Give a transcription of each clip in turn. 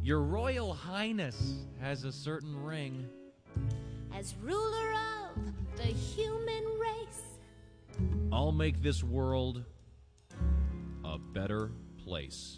Your Royal Highness has a certain ring. As ruler of the human race, I'll make this world a better place.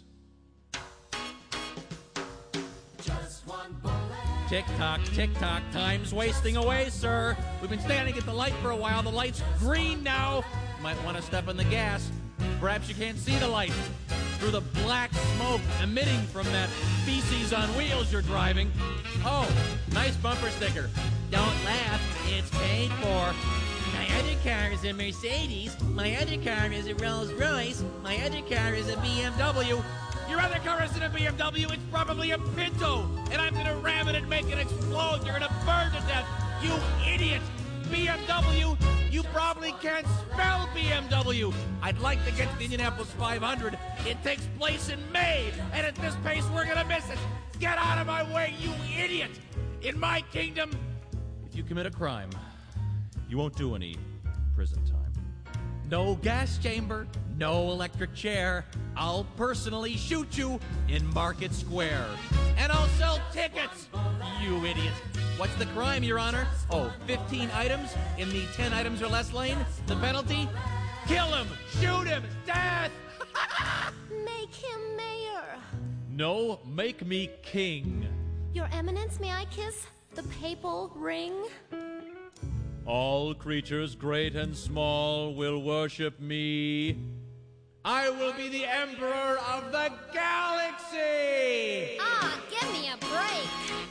Just one bullet. Tick tock, time's wasting away, sir. We've been standing at the light for a while. The light's green now. You might want to step on the gas. Perhaps you can't see the light through the black smoke emitting from that feces on wheels you're driving. Oh, nice bumper sticker. Don't laugh, it's paid for. My other car is a Mercedes. My other car is a Rolls Royce. My other car is a BMW. Your other car isn't a BMW, it's probably a Pinto. And I'm gonna ram it and make it explode. You're gonna burn to death, you idiot. BMW, you probably can't spell BMW. I'd like to get to the Indianapolis 500. It takes place in May, and at this pace, we're gonna miss it. Get out of my way, you idiot. In my kingdom, if you commit a crime, you won't do any prison time. No gas chamber, no electric chair. I'll personally shoot you in Market Square. And I'll sell tickets, you idiot. What's the crime, Your Honor? Oh, 15 items in the 10 items or less lane? The penalty? Kill him! Shoot him! Death! make him mayor. No, make me king. Your Eminence, may I kiss the papal ring? All creatures great and small will worship me. I will be the emperor of the galaxy! Ah, give me a break.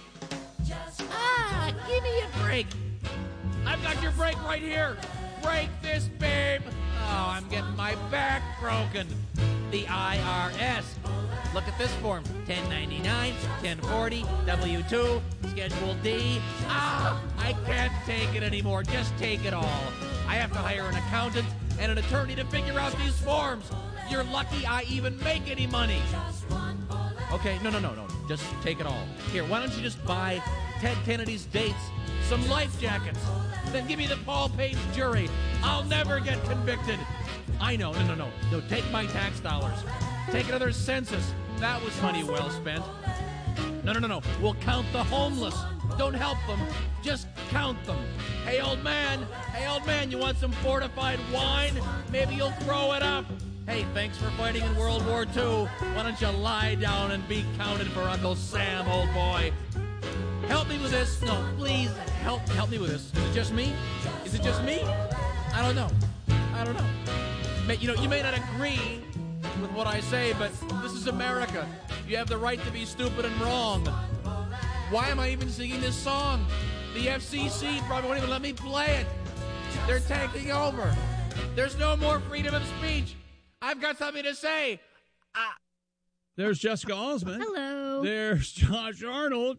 Give me a break. I've got your break right here. Break this, babe. Oh, I'm getting my back broken. The IRS. Look at this form. 1099, 1040, W-2, Schedule D. I can't take it anymore. Just take it all. I have to hire an accountant and an attorney to figure out these forms. You're lucky I even make any money. Okay, no. Just take it all. Here, why don't you just buy Ted Kennedy's dates some life jackets? Then give me the Paul Page jury. I'll never get convicted. I know. No. Take my tax dollars. Take another census. That was money well spent. No. We'll count the homeless. Don't help them. Just count them. Hey, old man, you want some fortified wine? Maybe you'll throw it up. Hey, thanks for fighting in World War II. Why don't you lie down and be counted for Uncle Sam, old boy? Help me with this. No, please, help me with this. Is it just me? I don't know. You may not agree with what I say, but this is America. You have the right to be stupid and wrong. Why am I even singing this song? The FCC probably won't even let me play it. They're taking over. There's no more freedom of speech. I've got something to say. There's Jessica Osmond. Hello. There's Josh Arnold.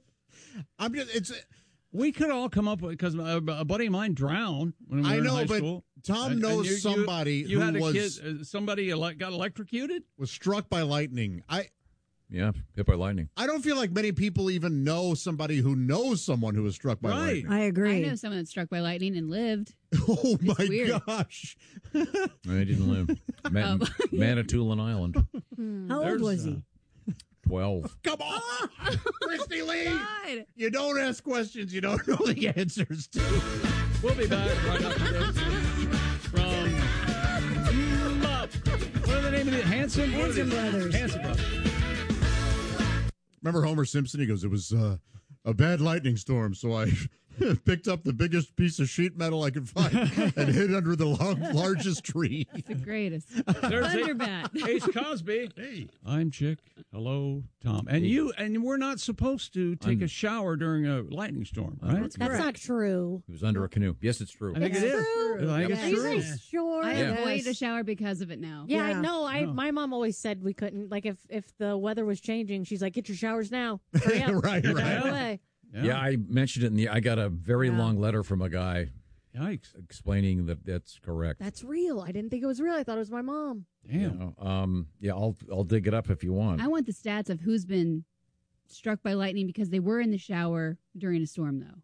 We could all come up with, because a buddy of mine drowned when we were in high school. Tom knows somebody who had a was kid, somebody got electrocuted, was struck by lightning. Yeah, hit by lightning. I don't feel like many people even know somebody who knows someone who was struck by lightning. I agree. I know someone that's struck by lightning and lived. Oh, It's my weird. gosh. I didn't live. Manitoulin Island. How old was he? 12. Come on, Christy Lee. God. You don't ask questions you don't know the answers to. We'll be back right after this from what are the name of it? Hanson Brothers. Hanson Brothers. Remember Homer Simpson? He goes, it was a bad lightning storm, so I picked up the biggest piece of sheet metal I could find and hid under the largest tree. It's the greatest. There's Thunderbat. Ace Cosby. Hey. I'm Chick. Hello, Tom. And we're not supposed to take a shower during a lightning storm, right? That's not true. He was under a canoe. Yes, it's true. I think it is. I think Are it's you true. guys sure? I Yeah. avoid a shower because of it now. Yeah, Yeah. I know. My mom always said we couldn't. Like, if the weather was changing, she's like, "Get your showers now." Hurry up. Right. Get out of the way. Yeah, I mentioned it I got a very long letter from a guy Yikes. explaining that that's correct. That's real. I didn't think it was real. I thought it was my mom. Damn. I'll dig it up if you want. I want the stats of who's been struck by lightning because they were in the shower during a storm, though.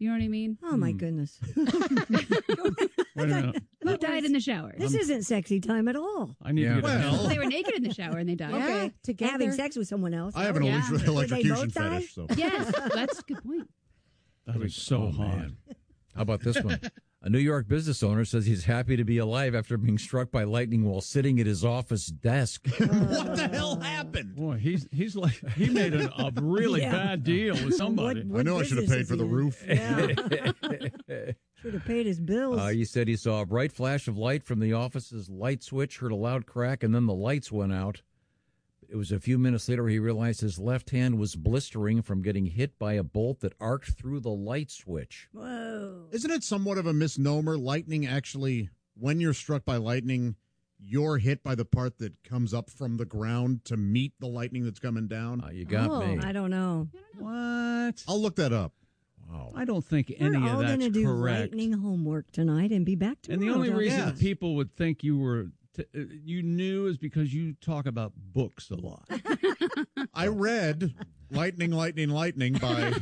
You know what I mean? Oh, my goodness. Wait a minute. Who died in the shower? This isn't sexy time at all. I need Yeah. to get Well, They were naked in the shower and they died. Yeah, together. Having sex with someone else. I have an yeah. electrocution both die? fetish, so. Yes, that's a good point. That is so hot. man. How about this one? A New York business owner says he's happy to be alive after being struck by lightning while sitting at his office desk. What the hell happened? Boy, he's like he made a really Yeah. bad deal with somebody. What I know I should have business paid is for the he in? roof. Yeah. Should have paid his bills. He said he saw a bright flash of light from the office's light switch, heard a loud crack, and then the lights went out. It was a few minutes later he realized his left hand was blistering from getting hit by a bolt that arced through the light switch. Whoa. Isn't it somewhat of a misnomer? Lightning actually, when you're struck by lightning, you're hit by the part that comes up from the ground to meet the lightning that's coming down. You got me. I don't know. What? I'll look that up. Wow. I don't think We're any all of going to that's do correct. lightning homework tonight and be back tomorrow. And the only Don't reason Yes. people would think you knew is because you talk about books a lot. I read Lightning, Lightning, Lightning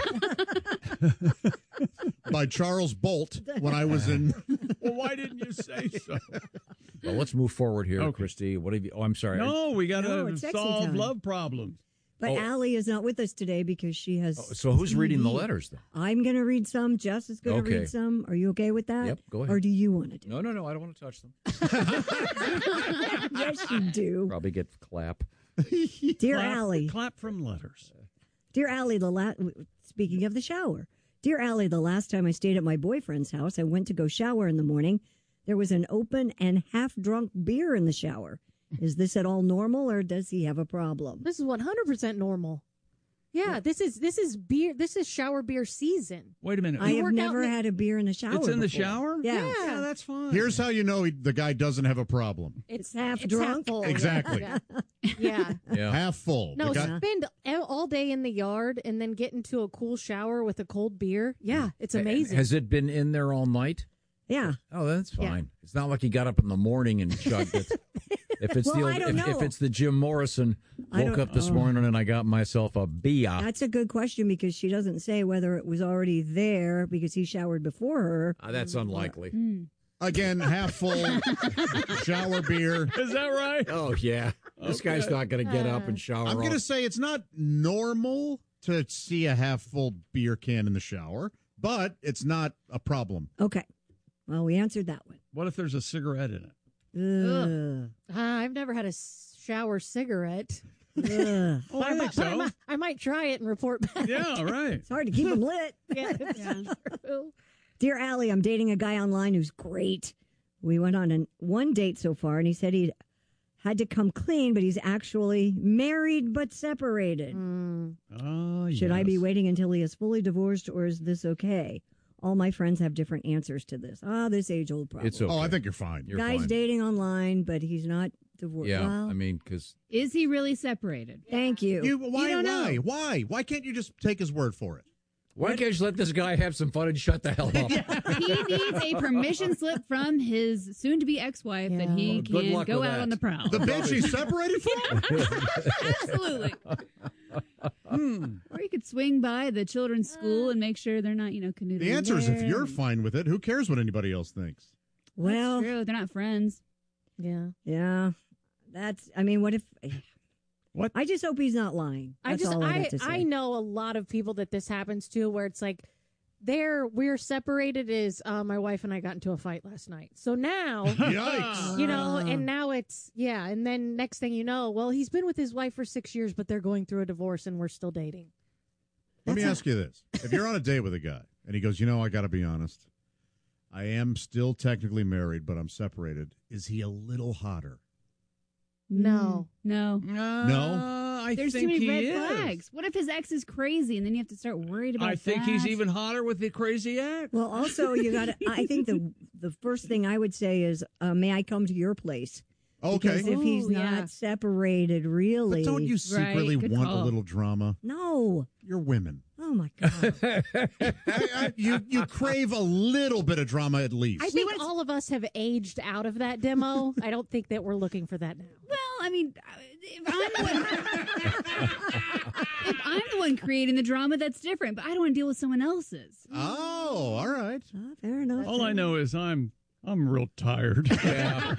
by Charles Bolt when I was in. Well, why didn't you say so? Well, let's move forward here, Okay. Christy. What have you? Oh, I'm sorry. No, we got No, to it's sexy solve time. love problems. But Allie is not with us today because she has. So who's reading the TV. letters, though? I'm going to read some. Jess is going to Okay. read some. Are you okay with that? Yep, go ahead. Or do you want to do No. I don't want to touch them. it? Yes, you do. Probably get clap. Dear Allie. Clap from letters. Dear Allie, speaking of the shower. Dear Allie, the last time I stayed at my boyfriend's house, I went to go shower in the morning. There was an open and half-drunk beer in the shower. Is this at all normal, or does he have a problem? This is 100% normal. Yeah, this is beer. This is shower beer season. Wait a minute. I have work out never in the- had a beer in the shower. It's in the before. shower? Yeah. Yeah, that's fine. Here's how you know the guy doesn't have a problem. It's half drunk? full. Exactly. Yeah. Yeah. Half full. No, The guy- spend all day in the yard and then get into a cool shower with a cold beer. Yeah, it's amazing. Has it been in there all night? Yeah. Oh, that's Yeah. fine. It's not like he got up in the morning and chugged it. If it's Well, I don't if know. it's the Jim Morrison, I woke don't- up this morning and I got myself a beer. That's a good question because she doesn't say whether it was already there because he showered before her. That's unlikely. Again, half full shower beer. Is that right? Oh yeah, this guy's not going to get up and shower. I'm going to off. say it's not normal to see a half full beer can in the shower, but it's not a problem. Okay. Well, we answered that one. What if there's a cigarette in it? Ugh. I've never had a shower cigarette. Ugh. Oh, I think so. I might try it and report back. Yeah, right. It's hard to keep them lit. Yeah, it's true. Dear Allie, I'm dating a guy online who's great. We went on one date so far, and he said he had to come clean, but he's actually married but separated. Oh, Should I be yes. waiting until he is fully divorced, or is this okay? All my friends have different answers to this. This age-old problem. It's okay. Oh, I think you're fine. You're Guy's fine. dating online, but he's not divorced. Yeah, Well, I mean, because Is he really separated? thank you. Why can't you just take his word for it? why can't you let this guy have some fun and shut the hell up? He needs a permission slip from his soon-to-be ex-wife that he Well, good can luck go with out that. on the prowl. The bitch he's separated from? Absolutely. Or he could swing by the children's school and make sure they're not, canoodling. The answer is if there. you're fine with it, who cares what anybody else thinks? Well, That's true. They're not friends. Yeah. yeah. What if... What? I just hope he's not lying. That's all I have to say. I know a lot of people that this happens to where it's like we're separated is my wife and I got into a fight last night. So now, Yikes. and now it's, and then next thing you know, well, he's been with his wife for 6 years, but they're going through a divorce and we're still dating. Let me ask you this. If you're on a date with a guy and he goes, I got to be honest, I am still technically married, but I'm separated. Is he a little hotter? No. No. I There's too think many he red is. flags. What if his ex is crazy and then you have to start worried about I think he's that? even hotter with the crazy ex. Well, also, you got to... I think the first thing I would say is, may I come to your place? Okay. Because if he's Ooh, not yeah. separated, really... But don't you secretly good want a call. little drama? No. You're women. Oh, my God. You crave a little bit of drama at least. I think all of us have aged out of that demo. I don't think that we're looking for that now. Well, I mean, if I'm the one creating the drama. That's different, but I don't want to deal with someone else's. Oh, all right. Fair enough. All I know is I'm real tired. Yeah.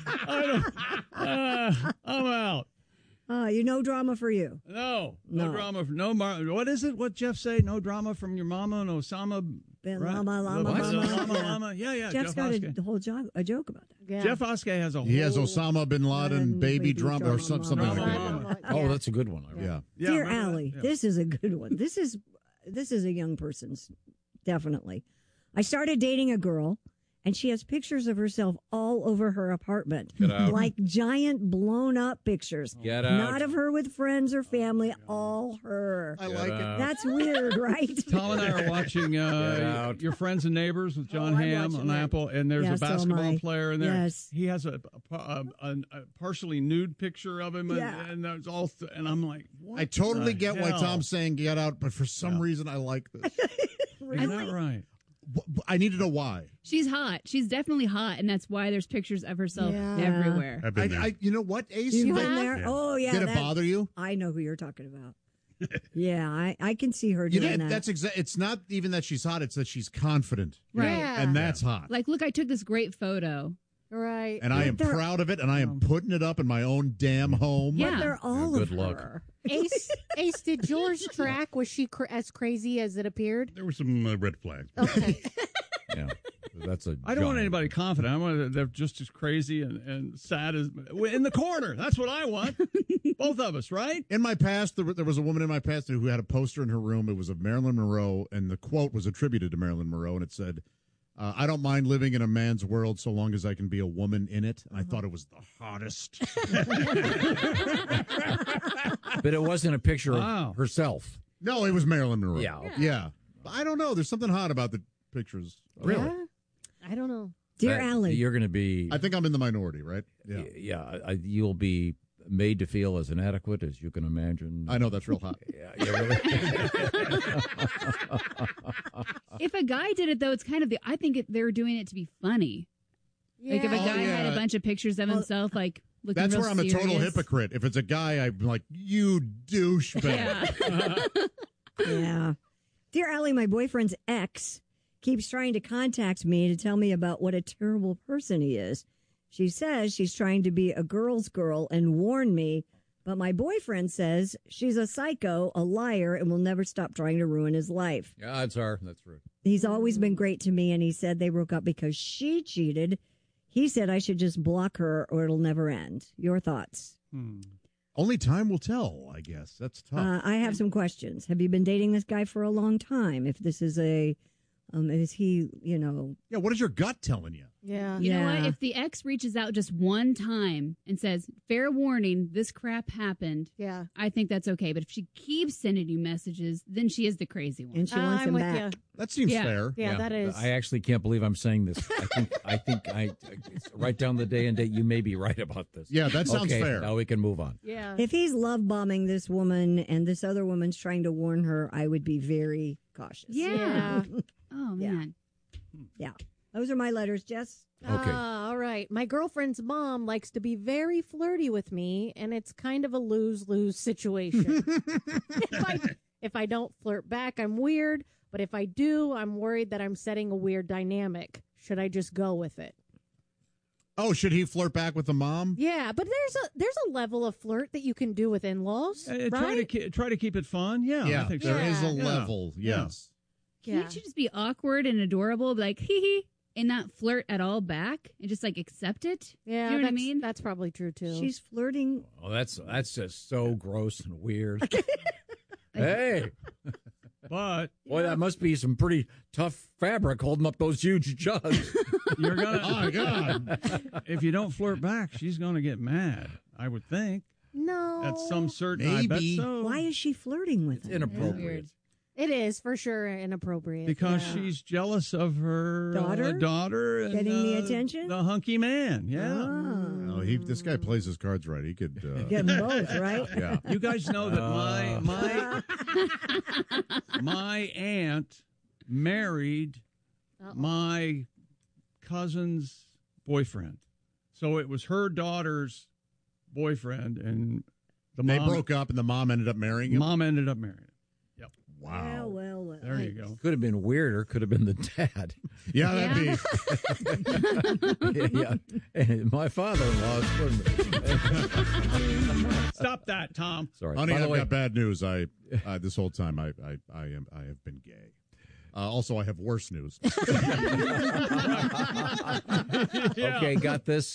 I'm out. Drama for you. No No. drama. What is it? What Jeff say? No drama from your mama and Osama. Ben Right? Lama, Lama, What? Lama. Lama, Lama. Yeah. Jeff's Jeff got Oskey. a whole joke about that. Yeah. Jeff Oskey has a whole. He has Osama bin Laden, baby drama, or something like drama. that. Mama. Oh, that's a good one. Yeah. Dear remember Allie, that? Yeah. this is a good one. This is a young person's, definitely. I started dating a girl, and she has pictures of herself all over her apartment. Get out. Like giant blown up pictures. Get out. Not of her with friends or family, all her. I like it. That's weird, right? Tom and I are watching out. Your Friends and Neighbors with John I'm Hamm watching on that. Apple, and there's Yeah, a so am basketball I. player in there. Yes. He has a partially nude picture of him, and, Yeah. and there's all. And I'm like, what I totally the get why hell? Tom's saying get out, but for some reason I like this. Isn't that right? I need to know why. She's hot. She's definitely hot, and that's why there's pictures of herself Yeah. everywhere. I've been there. You know what, Ace? You've have? been there? Yeah. Oh, yeah. Did it that- bother you? I know who you're talking about. Yeah, I can see her You doing know, that. that's it's not even that she's hot; it's that she's confident, Right. Yeah. and that's hot. Like, look, I took this great photo. Right. And I am They're- proud of it, and I am putting it up in my own damn home. Yeah. But they're all good of luck. her. Ace, did yours track? Was she as crazy as it appeared? There were some red flags. Okay. Yeah. That's a. I don't want giant. anybody confident. I want they're just as crazy and sad as in the corner. That's what I want. Both of us, right? In my past, there was a woman in my past who had a poster in her room. It was of Marilyn Monroe, and the quote was attributed to Marilyn Monroe, and it said, I don't mind living in a man's world so long as I can be a woman in it. And I thought it was the hottest. But it wasn't a picture Wow. of herself. No, it was Marilyn Monroe. Yeah, okay. Yeah. But I don't know. There's something hot about the pictures. Really? Yeah? I don't know. Dear That- Allie. You're going to be. I think I'm in the minority, right? Yeah. You'll be made to feel as inadequate as you can imagine. I know that's real hot. Yeah, really. If a guy did it, though, it's kind of I think they're doing it to be funny. Like if a Yeah. guy Oh, had yeah. a bunch of pictures of himself, like looking That's real where I'm a total serious. hypocrite. If it's a guy, I'm like, you douchebag. Yeah. Yeah. Dear Allie, my boyfriend's ex keeps trying to contact me to tell me about what a terrible person he is. She says she's trying to be a girl's girl and warn me, but my boyfriend says she's a psycho, a liar, and will never stop trying to ruin his life. Yeah, odds are that's true. He's always been great to me, and he said they broke up because she cheated. He said I should just block her or it'll never end. Your thoughts? Only time will tell, I guess. That's tough. I have some questions. Have you been dating this guy for a long time? If this is is he, Yeah, what is your gut telling you? Yeah. You know Yeah. what? If the ex reaches out just one time and says, fair warning, this crap happened, Yeah. I think that's okay. But if she keeps sending you messages, then she is the crazy one. and she wants I'm him with back? you. That seems Yeah. fair. Yeah, that is. I actually can't believe I'm saying this. I think write down the day and date. You may be right about this. Yeah, that sounds okay, fair. Now we can move on. Yeah. If he's love bombing this woman and this other woman's trying to warn her, I would be very cautious. Yeah. Yeah. Oh, Yeah. man. Yeah. Those are my letters, Jess. Okay. All right. My girlfriend's mom likes to be very flirty with me, and it's kind of a lose-lose situation. if I don't flirt back, I'm weird, but if I do, I'm worried that I'm setting a weird dynamic. Should I just go with it? Oh, should he flirt back with the mom? Yeah, but there's a level of flirt that you can do with in-laws, right? Try to keep it fun. Yeah, I think so. there is a Yeah. level. Yeah. Yes. Can't you just be awkward and adorable, be like, hee hee, and not flirt at all back and just like accept it? Yeah, you know what I that's- mean? That's probably true too. She's flirting. Oh, that's just so gross and weird. Hey, But boy, that must be some pretty tough fabric holding up those huge jugs. you're gonna. Oh, my God. If you don't flirt back, she's gonna get mad. I would think. no, At some certain. I bet Maybe. so. Why is she flirting with him? Inappropriate. It is for sure inappropriate. Because yeah. she's jealous of her Daughter? and, Getting the attention? the hunky man. Yeah. No, this guy plays his cards right. He could. Get them both, right? Yeah. You guys know that my aunt married my cousin's boyfriend, so it was her daughter's boyfriend, and the They mom broke up, and the mom ended up marrying him. Mom ended up marrying him. Wow. Well. There you go. Could have been weirder. Could have been the dad. Yeah, that'd be. Yeah. And my father-in-law. Stop that, Tom. Sorry. Honey, By the I've way, got bad news. This whole time I have been gay. Also, I have worse news. Okay, got this.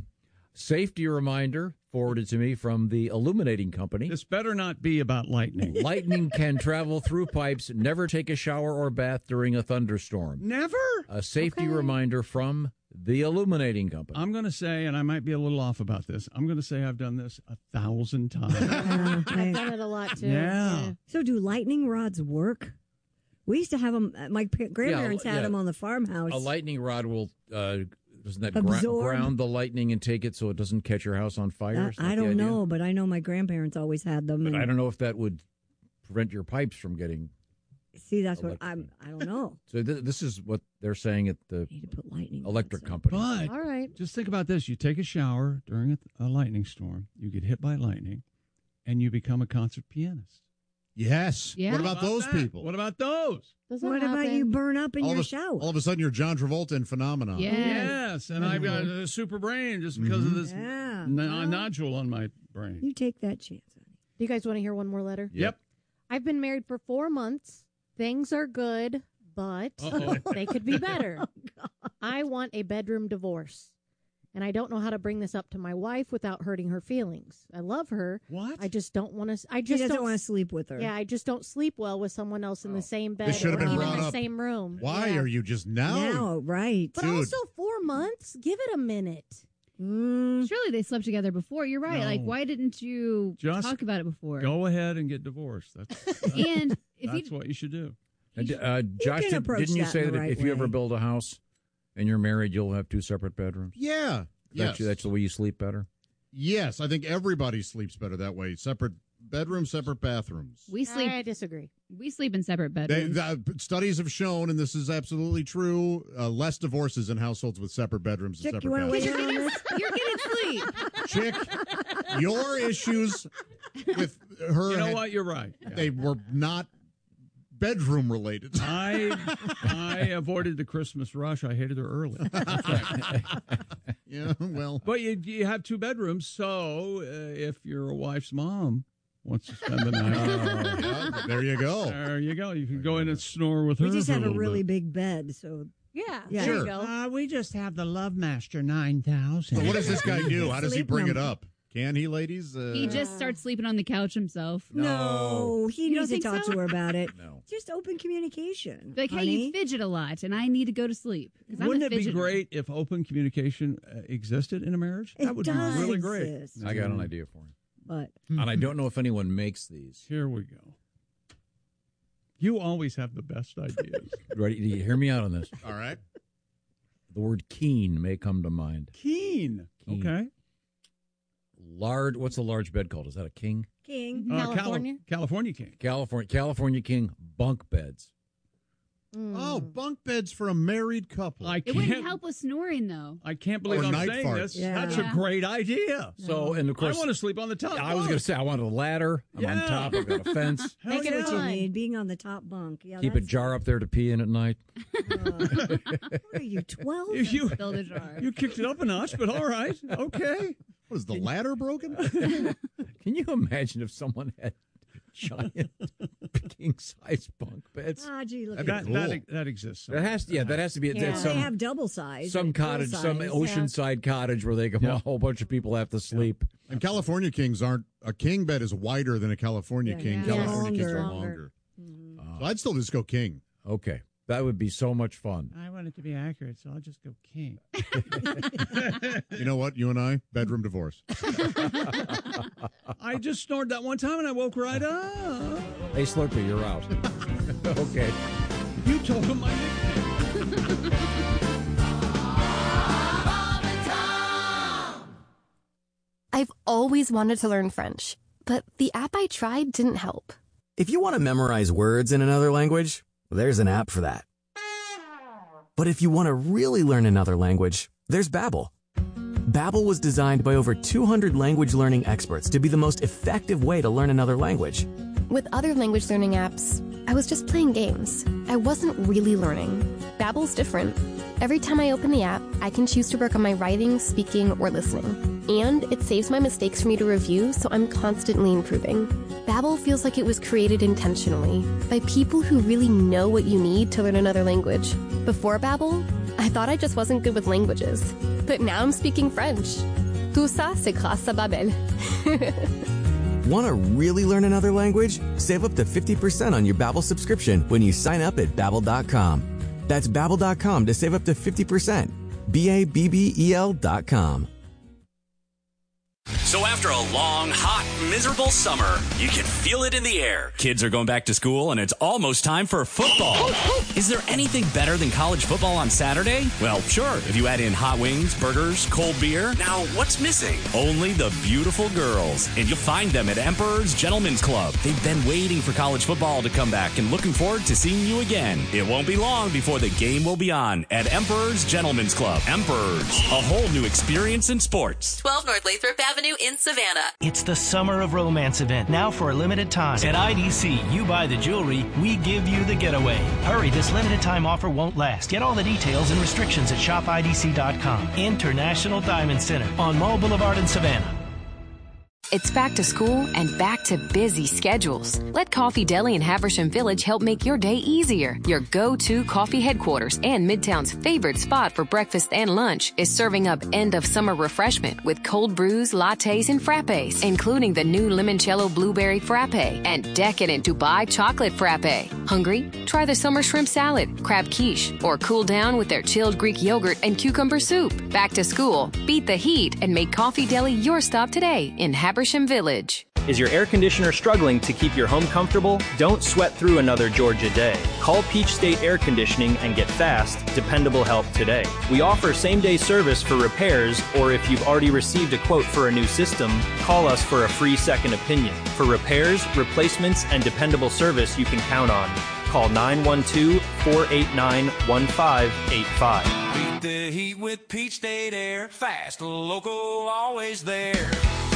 Safety reminder forwarded to me from the illuminating company. This better not be about lightning. Lightning can travel through pipes. Never take a shower or bath during a thunderstorm. Never? A safety reminder from the illuminating company. I'm going to say, and I might be a little off about this, I'm going to say I've done this 1,000 times. I've done it a lot too. Yeah. So do lightning rods work? We used to have them. My grandparents had them on the farmhouse. A lightning rod will, doesn't that Absorb. ground the lightning and take it so it doesn't catch your house on fire? Is that I the don't idea? know, but I know my grandparents always had them. But and I don't know if that would prevent your pipes from getting. see, that's what I don't know. So this is what they're saying at the Need to put lightning electric rods in. company. But All right. just think about this. You take a shower during a lightning storm, you get hit by lightning, and you become a concert pianist. Yes. Yeah. What about those that? people? What about those? Does that What about happen? you burn up in your shower? All of a sudden, you're John Travolta in Phenomenon. Yeah. Yes, and I've got a super brain just because of this Yeah. nodule on my brain. You take that chance, honey. Do you guys want to hear one more letter? Yep. I've been married for 4 months. Things are good, but they could be better. I want a bedroom divorce. And I don't know how to bring this up to my wife without hurting her feelings. I love her. What? I just don't want to. I He just doesn't don't want to sleep with her. Yeah, I just don't sleep well with someone else in the same bed This should have or been even brought the up. same room. Why Yeah. are you just now? Now, right. But Dude. also 4 months. Give it a minute. Surely they slept together before. You're right. No. Like, why didn't you Just talk about it before? Go ahead and get divorced. And if That's you what you should do. Josh, can approach didn't you that say in that the right if you ever way. build a house and you're married, you'll have 2 separate bedrooms? Yeah. Yes. That's the way you sleep better? Yes. I think everybody sleeps better that way. Separate bedrooms, separate bathrooms. we sleep, I disagree. we sleep in separate bedrooms. Studies have shown, and this is absolutely true, less divorces in households with separate bedrooms and Chick, you separate want to weigh bathrooms. in on this? You're getting sleep. Chick, your issues with her, You know what? You're right. they were not bedroom related. I avoided the Christmas rush. I hated her early. Yeah, well. But you have 2 bedrooms, so if your wife's mom wants to spend the night, Yeah, there you go. there you go. You can go in and snore with her. We just for have a little really bit. big bed, so Yeah, Yeah. there Sure. you go. We just have the Love Master 9000. So what does this guy do? How does he Sleep bring it number. up? Can he, ladies? He just starts sleeping on the couch himself. no, he You don't needs to think talk so? to her about it. No. Just open communication. Like, hey, honey. you fidget a lot, and I need to go to sleep. 'cause I'm a Wouldn't it be fidgeter. great if open communication existed in a marriage? It That would does be really great. exist. I got an idea for him. But And I don't know if anyone makes these. Here we go. You always have the best ideas. Ready? Do you hear me out on this? All right. The word keen may come to mind. Keen. Keen. Okay. What's a large bed called? Is that a king? King, California? California King. California king bunk beds. Oh, bunk beds for a married couple. I It wouldn't can't. help with snoring, though. I can't believe Or I'm night saying farts. this. Yeah. That's a Yeah. great idea. So, and of course, I want to sleep on the top. I was going to say I want a ladder. I'm on Yeah. top. I've got a fence. I Hell get what yeah. you need. Being on the top bunk. Yeah, Keep a that's- jar up there to pee in at night. What are you, 12? You Build a jar. you kicked it up a notch, but all right, okay. What is the ladder broken? Can you imagine if someone had giant king size bunk beds? Ah, gee, look That'd at be that. cool. That exists. That has to be Yeah. that's They some have double size. some and full cottage, some size. oceanside cottage where they can a whole bunch of people have to sleep. And California kings aren't. A king bed is wider than a California Yeah. king. Yeah. California kings are Longer. longer. So I'd still just go king. Okay, that would be so much fun. I want it to be accurate, so I'll just go king. You know what? You and I, bedroom divorce. I just snored that one time and I woke right up. Hey, Slurpee, you're out. Okay. You told him my nickname. I've always wanted to learn French, but the app I tried didn't help. If you want to memorize words in another language, there's an app for that. But if you want to really learn another language, there's Babbel. Babbel was designed by over 200 language learning experts to be the most effective way to learn another language. With other language learning apps, I was just playing games. I wasn't really learning. Babbel's different. Every time I open the app, I can choose to work on my writing, speaking, or listening. And it saves my mistakes for me to review, so I'm constantly improving. Babbel feels like it was created intentionally by people who really know what you need to learn another language. Before Babbel, I thought I just wasn't good with languages. But now I'm speaking French. Tout ça, c'est grâce à Babbel. Want to really learn another language? Save up to 50% on your Babbel subscription when you sign up at Babbel.com. That's Babbel.com to save up to 50%. Babbel.com. So after a long, hot, miserable summer, you can feel it in the air. Kids are going back to school, and it's almost time for football. Is there anything better than college football on Saturday? Well, sure, if you add in hot wings, burgers, cold beer. Now, what's missing? Only the beautiful girls. And you'll find them at Emperor's Gentlemen's Club. They've been waiting for college football to come back and looking forward to seeing you again. It won't be long before the game will be on at Emperor's Gentlemen's Club. Emperor's, a whole new experience in sports. 12 North Lathrop Avenue in Savannah. It's the Summer of Romance event, now for a limited time. At IDC, you buy the jewelry, we give you the getaway. Hurry, this limited time offer won't last. Get all the details and restrictions at shopidc.com. International Diamond Center on Mall Boulevard in Savannah. It's back to school and back to busy schedules. Let Coffee Deli in Haversham Village help make your day easier. Your go-to coffee headquarters and Midtown's favorite spot for breakfast and lunch is serving up end-of-summer refreshment with cold brews, lattes, and frappes, including the new limoncello blueberry frappe and decadent Dubai chocolate frappe. Hungry? Try the summer shrimp salad, crab quiche, or cool down with their chilled Greek yogurt and cucumber soup. Back to school, beat the heat, and make Coffee Deli your stop today in Haversham Village. Is your air conditioner struggling to keep your home comfortable? Don't sweat through another Georgia day. Call Peach State Air Conditioning and get fast, dependable help today. We offer same-day service for repairs, or if you've already received a quote for a new system, call us for a free second opinion. For repairs, replacements, and dependable service you can count on. Call 912-489-1585. Beat the heat with Peach State Air. Fast, local, always there.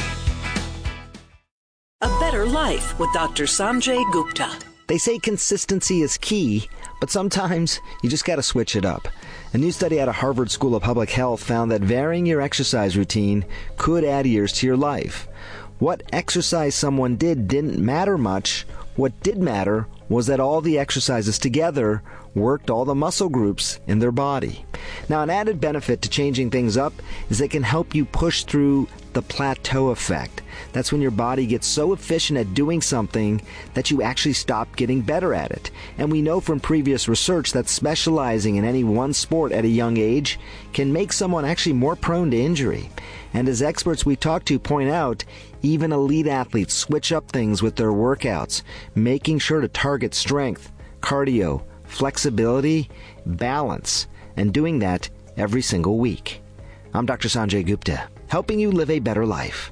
A Better Life with Dr. Sanjay Gupta. They say consistency is key, but sometimes you just got to switch it up. A new study out of Harvard School of Public Health found that varying your exercise routine could add years to your life. What exercise someone did didn't matter much. What did matter was that all the exercises together worked all the muscle groups in their body. Now, an added benefit to changing things up is it can help you push through the plateau effect. That's when your body gets so efficient at doing something that you actually stop getting better at it. And we know from previous research that specializing in any one sport at a young age can make someone actually more prone to injury. And as experts we talk to point out, even elite athletes switch up things with their workouts, making sure to target strength, cardio, flexibility, balance, and doing that every single week. I'm Dr. Sanjay Gupta, helping you live a better life.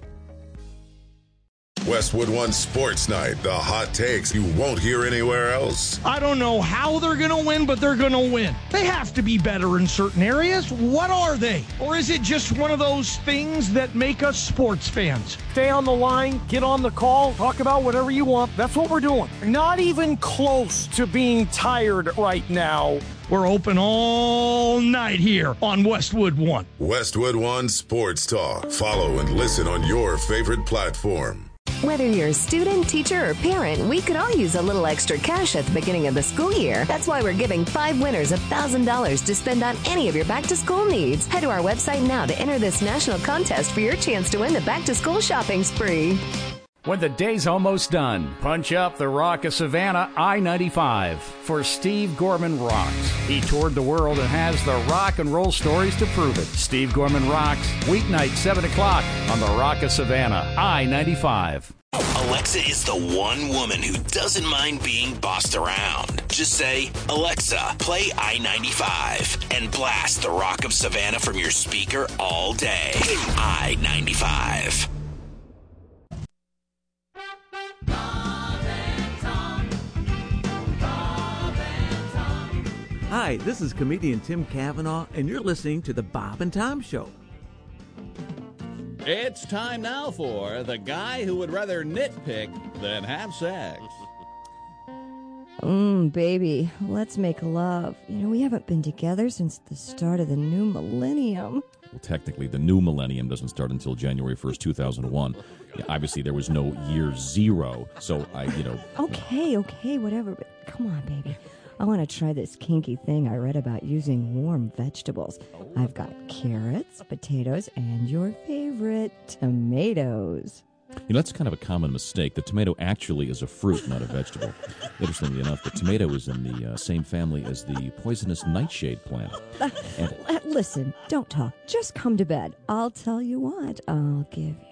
Westwood One Sports Night, the hot takes you won't hear anywhere else. I don't know how they're going to win, but they're going to win. They have to be better in certain areas. What are they? Or is it just one of those things that make us sports fans? Stay on the line, get on the call, talk about whatever you want. That's what we're doing. Not even close to being tired right now. We're open all night here on Westwood One. Westwood One Sports Talk. Follow and listen on your favorite platform. Whether you're a student, teacher, or parent, we could all use a little extra cash at the beginning of the school year. That's why we're giving 5 winners $1,000 to spend on any of your back-to-school needs. Head to our website now to enter this national contest for your chance to win the back-to-school shopping spree. When the day's almost done, punch up the Rock of Savannah I-95 for Steve Gorman Rocks. He toured the world and has the rock and roll stories to prove it. Steve Gorman Rocks, weeknight 7 o'clock on the Rock of Savannah I-95. Alexa is the one woman who doesn't mind being bossed around. Just say, Alexa, play I-95 and blast the Rock of Savannah from your speaker all day. I-95. Hi, this is comedian Tim Cavanaugh, and you're listening to The Bob and Tom Show. It's time now for the guy who would rather nitpick than have sex. Baby, let's make love. We haven't been together since the start of the new millennium. Well, technically, the new millennium doesn't start until January 1st, 2001. Yeah, obviously, there was no year zero, so Okay, whatever, but come on, baby. I want to try this kinky thing I read about using warm vegetables. I've got carrots, potatoes, and your favorite, tomatoes. That's kind of a common mistake. The tomato actually is a fruit, not a vegetable. Interestingly enough, the tomato is in the same family as the poisonous nightshade plant. Listen, don't talk. Just come to bed. I'll tell you what. I'll give you.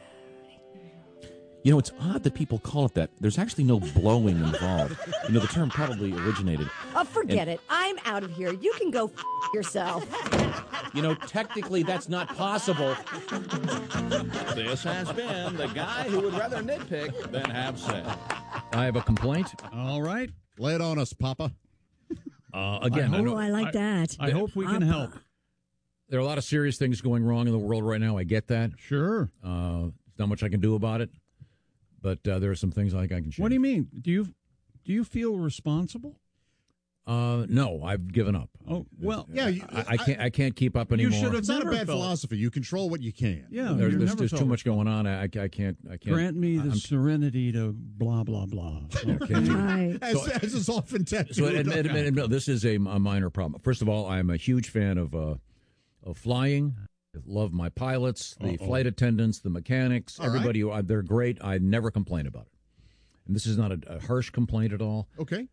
It's odd that people call it that. There's actually no blowing involved. The term probably originated. Oh, forget it. I'm out of here. You can go yourself. Technically, that's not possible. This has been the guy who would rather nitpick than have sex. I have a complaint. All right. Lay it on us, Papa. Again, I like that. I hope we can help. There are a lot of serious things going wrong in the world right now. I get that. Sure. There's not much I can do about it. But there are some things I can change. What do you mean? Do you feel responsible? No, I've given up. Oh well, yeah. I can't keep up anymore. You should have. It's not a bad philosophy. You control what you can. Yeah, there's too much going on. I can't. Grant me the serenity to blah blah blah. As is often tattooed. So admit, this is a minor problem. First of all, I'm a huge fan of flying. Love my pilots, the flight attendants, the mechanics, everybody. Right. They're great. I never complain about it. And this is not a harsh complaint at all. Okay.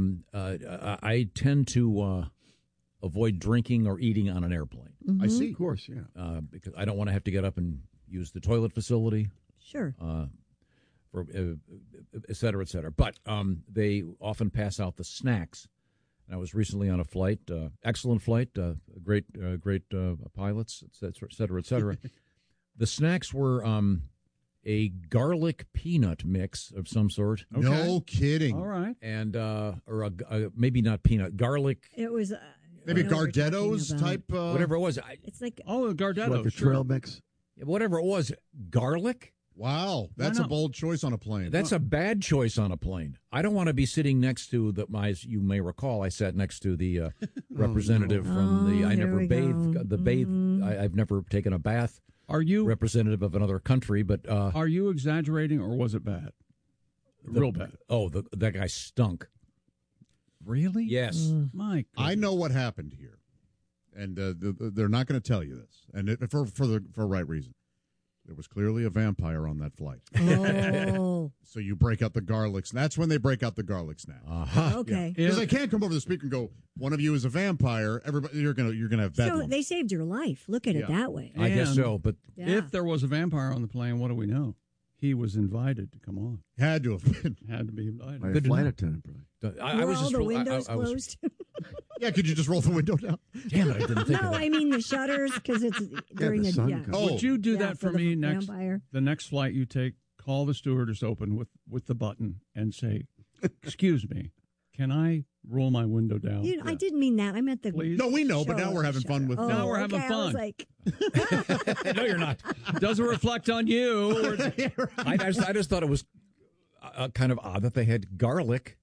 I tend to avoid drinking or eating on an airplane. Mm-hmm. I see. Of course, yeah. Because I don't want to have to get up and use the toilet facility. Sure. For et cetera, et cetera. But they often pass out the snacks. And I was recently on a flight, excellent flight, great pilots, et cetera, et cetera. The snacks were a garlic peanut mix of some sort. Okay. No kidding. All right. And or maybe not peanut, garlic. It was maybe Gardetto's type. Whatever it was. It's like Gardetto's. Like the trail mix. Whatever it was, garlic. Wow, that's a bold choice on a plane. That's a bad choice on a plane. I don't want to be sitting next to you may recall, I sat next to the representative from the. I never bathed. I've never taken a bath. Are you representative of another country? But are you exaggerating, or was it bad? Real bad. Oh, that guy stunk. Really? Yes. My goodness. I know what happened here, and they're not going to tell you this, and for right reason. There was clearly a vampire on that flight. Oh. So you break out the garlics. That's when they break out the garlic snack. Okay. Because they can't come over the speaker and go, one of you is a vampire. Everybody, you're gonna have bedlam. So they saved your life. Look at it that way. I guess so. But if there was a vampire on the plane, what do we know? He was invited to come on. Had to have been. Had to be invited. By a flight attendant, probably. I was all the windows closed. Yeah, could you just roll the window down? Damn it, I didn't think of that. No, I mean the shutters, because it's during the sun comes. Would you do that for me next? Vampire. The next flight you take, call the stewardess open with the button and say, "Excuse me, can I roll my window down?" I didn't mean that. I meant the. Please? No, we know, but now we're having fun with. Now we're having fun. I was like, no, you're not. Doesn't reflect on you. I just thought it was kind of odd that they had garlic.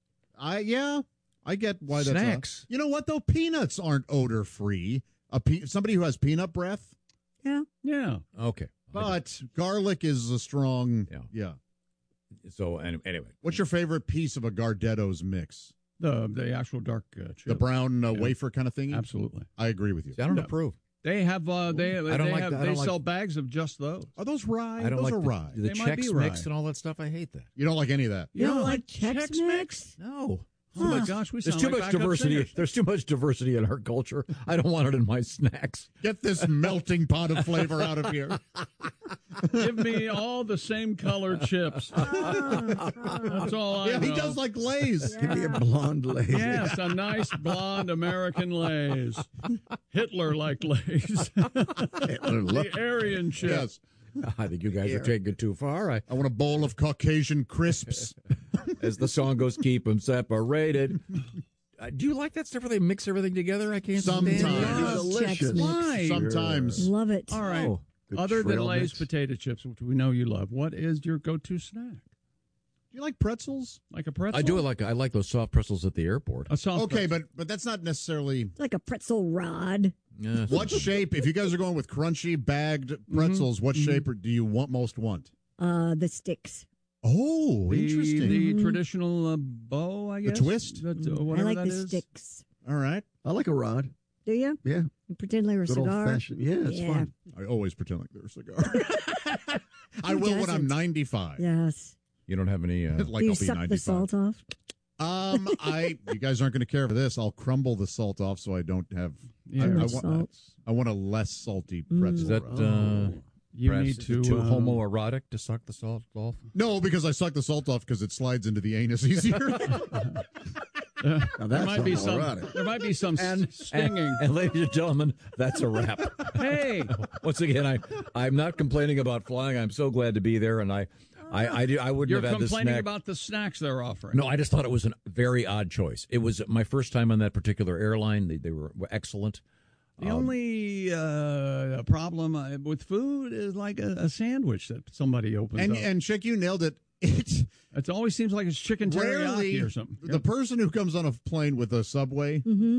I get why that's snacks. You know what though? Peanuts aren't odor free. Somebody who has peanut breath. Yeah. Okay. But garlic is a strong. Yeah. So anyway, what's your favorite piece of a Gardetto's mix? The actual dark chip. The brown wafer kind of thing. Absolutely. I agree with you. See, I don't approve. They have they sell bags of just those. Are those rye? I don't those like are rye. The Chex Mix and all that stuff. I hate that. You don't like any of that. You don't like Chex Mix? No. Oh my gosh, there's too much diversity. There's too much diversity in our culture. I don't want it in my snacks. Get this melting pot of flavor out of here. Give me all the same colored chips. That's all I know. He does like Lay's. Give me a blonde Lay's. Yes, a nice blonde American Lay's. Hitler liked Lay's. The Aryan chips. Yes. I think you guys are taking it too far. I want a bowl of Caucasian crisps. As the song goes, keep them separated. Do you like that stuff where they mix everything together? I can't Sometimes. stand it. Delicious. Why? Sometimes. Love it. All right. Other than Lay's potato chips, which we know you love, what is your go-to snack? you like pretzels? Like a pretzel? I do I like those soft pretzels at the airport. A soft Okay, pretzel. but that's not necessarily. It's like a pretzel rod. Yeah, What shape? If you guys are going with crunchy bagged pretzels, what shape do you most want? The sticks. Oh, interesting. The traditional bow, I guess. The twist? I Whatever like that the is. sticks. All right. I like a rod. Do you? Yeah. You pretend like a Good cigar. old-fashioned. Yeah, it's fun. I always pretend like they're a cigar. I will when I'm 95. Yes. You don't have any. Like Do you I'll be suck 95. the salt off? You guys aren't going to care for this. I'll crumble the salt off so I don't have. I want a less salty pretzel. Is that You perhaps need to too homoerotic to suck the salt off? No, because I suck the salt off because it slides into the anus easier. There might be some stinging. And ladies and gentlemen, that's a wrap. Hey, once again, I'm not complaining about flying. I'm so glad to be there, and I wouldn't You're have had this complaining snack. about the snacks they're offering. No, I just thought it was a very odd choice. It was my first time on that particular airline. They were excellent. The only problem with food is like a sandwich that somebody opens up. And Chick, you nailed it. It always seems like it's chicken teriyaki or something. The person who comes on a plane with a Subway,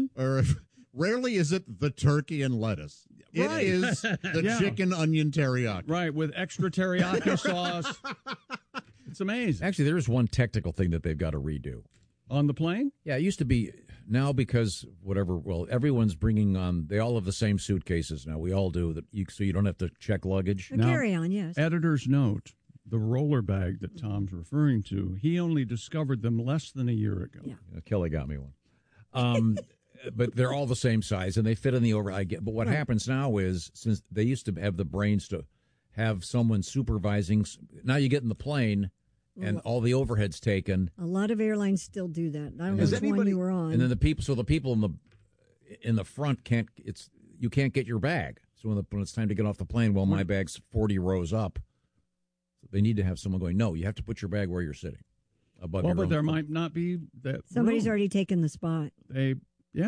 rarely is it the turkey and lettuce. Right. It is the chicken onion teriyaki. Right, with extra teriyaki sauce. It's amazing. Actually, there is one technical thing that they've got to redo. On the plane? Yeah, it used to be. Now, because everyone's bringing on, they all have the same suitcases now. We all do, so you don't have to check luggage. A carry-on, yes. Editor's note, the roller bag that Tom's referring to, he only discovered them less than a year ago. Yeah. Kelly got me one. But they're all the same size, and they fit in the But what happens now is, since they used to have the brains to have someone supervising, now you get in the plane, and all the overhead's taken. A lot of airlines still do that. I don't know which one you were on. And then the people in the front you can't get your bag. So when it's time to get off the plane, my bag's 40 rows up. They need to have someone going, no, you have to put your bag where you're sitting. Above but there might not be that. Somebody's already taken the spot. You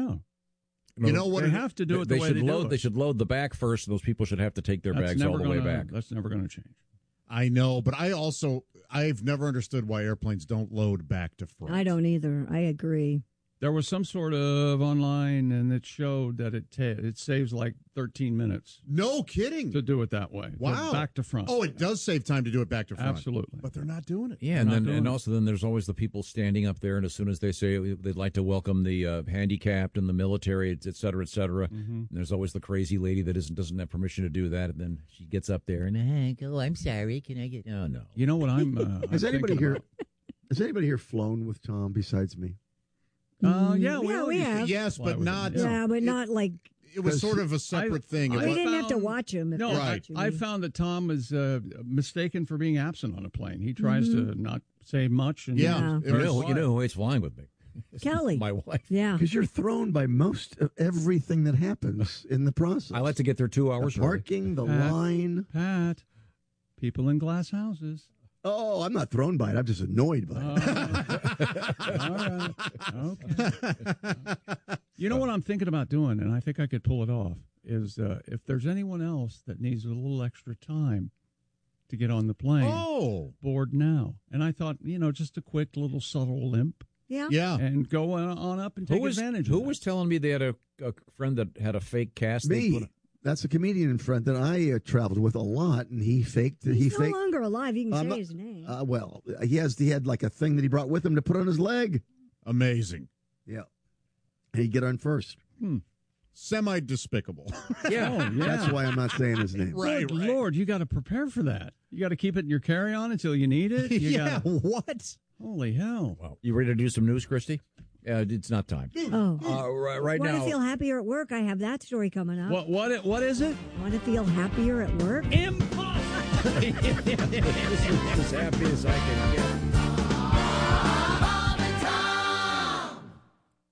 know what? They have to do it the way they do it. They should load the back first. And those people should have to take their bags all the way back. That's never going to change. I know, but I've never understood why airplanes don't load back to front. I don't either. I agree. There was some sort of online, and it showed that it saves like 13 minutes. No kidding. To do it that way. Wow. Back to front. Oh, it does save time to do it back to front. Absolutely. But they're not doing it. Yeah, and also there's always the people standing up there, and as soon as they say they'd like to welcome the handicapped and the military, et cetera, and there's always the crazy lady that doesn't have permission to do that, and then she gets up there and, I'm sorry, can I get... Oh, no. You know what Has anybody here flown with Tom besides me? Yeah, we have. Yes, but not. Yeah, but not like. It was sort of a separate thing. We didn't have to watch him. No, I found that Tom is mistaken for being absent on a plane. He tries to not say much. And You know who hates flying with me? Kelly. My wife. Yeah. Because you're thrown by most of everything that happens in the process. I like to get there 2 hours the parking, the Pat, line. Pat, people in glass houses. Oh, I'm not thrown by it. I'm just annoyed by it. All right. Okay. You know what I'm thinking about doing, and I think I could pull it off, is if there's anyone else that needs a little extra time to get on the plane, board now. And I thought, just a quick little subtle limp. Yeah. And go on up and take advantage of it. Who was telling me they had a friend that had a fake cast? Me. That's a comedian friend that I traveled with a lot, and he faked. He's no longer alive. You can say his name. Well, he had like a thing that he brought with him to put on his leg. Amazing. Yeah. And he'd get on first. Semi-despicable. Yeah. That's why I'm not saying his name. Right. Lord, you got to prepare for that. You got to keep it in your carry-on until you need it. What? Holy hell. Wow. You ready to do some news, Christy? It's not time. Right now. Want to feel happier at work? I have that story coming up. What is it? Want to feel happier at work? Impossible. This is as happy as I can get.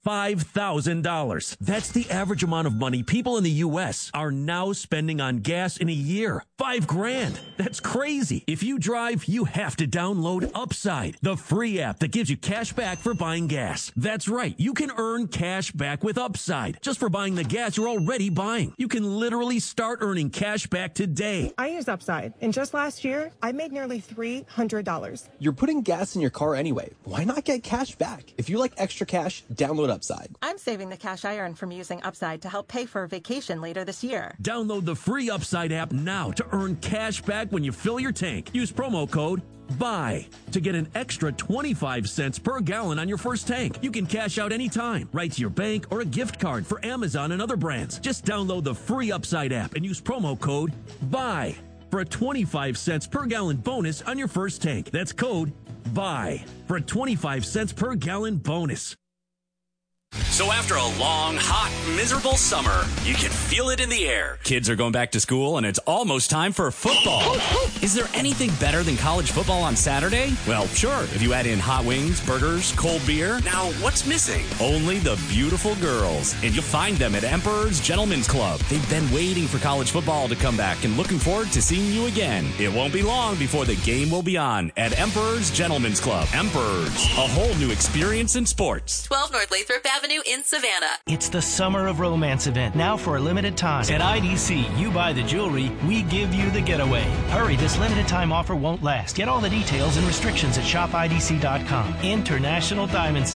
$5,000. That's the average amount of money people in the U.S. are now spending on gas in a year. $5,000. That's crazy. If you drive, you have to download Upside, the free app that gives you cash back for buying gas. That's right. You can earn cash back with Upside just for buying the gas you're already buying. You can literally start earning cash back today. I use Upside, and just last year, I made nearly $300. You're putting gas in your car anyway. Why not get cash back? If you like extra cash, download Upside. I'm saving the cash I earn from using Upside to help pay for a vacation later this year. Download the free Upside app now to earn cash back when you fill your tank. Use promo code BUY to get an extra 25 cents per gallon on your first tank. You can cash out anytime, right to your bank or a gift card for Amazon and other brands. Just download the free Upside app and use promo code BUY for a 25 cents per gallon bonus on your first tank. That's code BUY for a 25 cents per gallon bonus. So after a long, hot, miserable summer, you can feel it in the air. Kids are going back to school, and it's almost time for football. Is there anything better than college football on Saturday? Well, sure, if you add in hot wings, burgers, cold beer. Now, what's missing? Only the beautiful girls. And you'll find them at Emperor's Gentlemen's Club. They've been waiting for college football to come back and looking forward to seeing you again. It won't be long before the game will be on at Emperor's Gentlemen's Club. Emperor's, a whole new experience in sports. 12 North Lathrop Avenue in Savannah. It's the Summer of Romance event, now for a limited time. At IDC, you buy the jewelry, we give you the getaway. Hurry, this limited time offer won't last. Get all the details and restrictions at shopidc.com. International Diamond